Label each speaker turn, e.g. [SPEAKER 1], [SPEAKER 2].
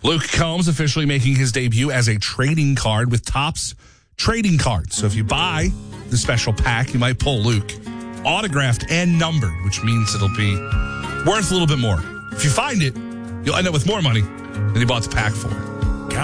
[SPEAKER 1] Luke Combs officially making his debut as a trading card with Topps Trading Cards. So if you buy the special pack, you might pull Luke autographed and numbered, which means it'll be worth a little bit more. If you find it, you'll end up with more money than you bought the pack for.